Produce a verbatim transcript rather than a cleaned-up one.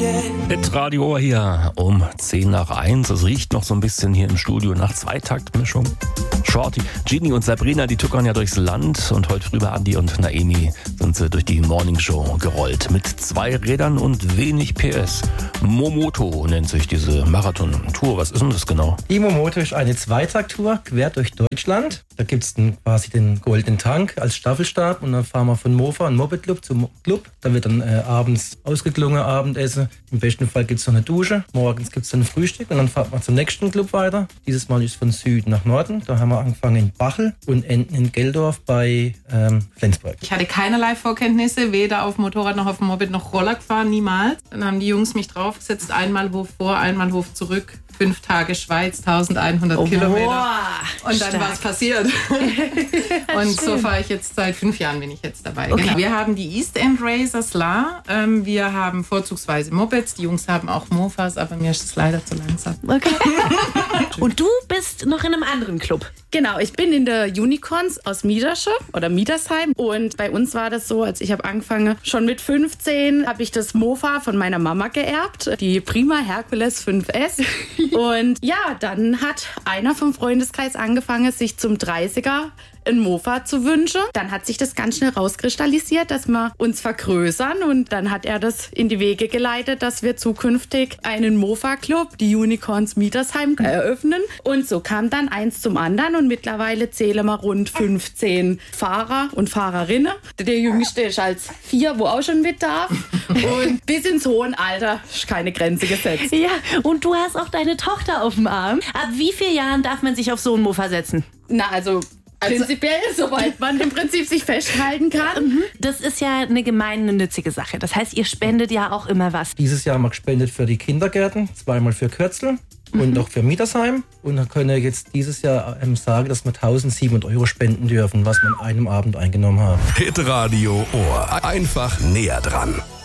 Hit Radio hier um zehn nach eins. Es riecht noch so ein bisschen hier im Studio nach Zweitaktmischung. Shorty, Genie und Sabrina, die tuckern ja durchs Land und heute früh bei Andi und Naemi sind sie durch die Morningshow gerollt. Mit zwei Rädern und wenig P S. Momoto nennt sich diese Marathon-Tour. Was ist denn das genau? Die Momoto ist eine Zweitakttour quer durch Deutschland. Da gibt es quasi den Golden Tank als Staffelstab und dann fahren wir von Mofa und Moped Club zum Club. Da wird dann äh, abends ausgeklungen, Abendessen. Im besten Fall gibt es noch eine Dusche. Morgens gibt es dann ein Frühstück und dann fahren wir zum nächsten Club weiter. Dieses Mal ist es von Süden nach Norden. Da haben wir angefangen in Bachel und enden in Geldorf bei ähm, Flensburg. Ich hatte keinerlei Vorkenntnisse, weder auf dem Motorrad noch auf dem Moped noch Roller gefahren, niemals. Dann haben die Jungs mich draufgesetzt, einmal Hof vor, einmal Hof zurück. Fünf Tage Schweiz, eintausendeinhundert oh, Kilometer. Boah, und dann war es passiert. Und so fahre ich jetzt seit fünf Jahren, bin ich jetzt dabei. Okay. Genau. Wir haben die East End Racer Slar. Ähm, wir haben vorzugsweise Mopeds. Die Jungs haben auch Mofas, aber mir ist es leider zu langsam. Okay. Und du bist noch in einem anderen Club. Genau, ich bin in der Unicorns aus Miedersche oder Miedersheim. Und bei uns war das so, als ich habe angefangen, schon mit fünfzehn habe ich das Mofa von meiner Mama geerbt. Die Prima Hercules fünf S. Und ja, dann hat einer vom Freundeskreis angefangen, sich zum dreißiger ein Mofa zu wünschen. Dann hat sich das ganz schnell rauskristallisiert, dass wir uns vergrößern und dann hat er das in die Wege geleitet, dass wir zukünftig einen Mofa-Club, die Unicorns Mietersheim, eröffnen. Und so kam dann eins zum anderen und mittlerweile zählen wir rund fünfzehn Fahrer und Fahrerinnen. Der Jüngste ist als vier, wo auch schon mit darf. Und bis ins hohe Alter ist keine Grenze gesetzt. Ja, und du hast auch deine Tochter auf dem Arm. Ab wie vielen Jahren darf man sich auf so ein Mofa setzen? Na, also... Also, prinzipiell, soweit man im Prinzip sich festhalten kann. Das ist ja eine gemeinnützige Sache. Das heißt, ihr spendet ja auch immer was. Dieses Jahr haben wir gespendet für die Kindergärten, zweimal für Kürzel mhm. und auch für Mietersheim. Und dann können wir jetzt dieses Jahr ähm, sagen, dass wir tausendsiebenhundert Euro spenden dürfen, was wir an einem Abend eingenommen haben. Hit Radio Ohr. Einfach näher dran.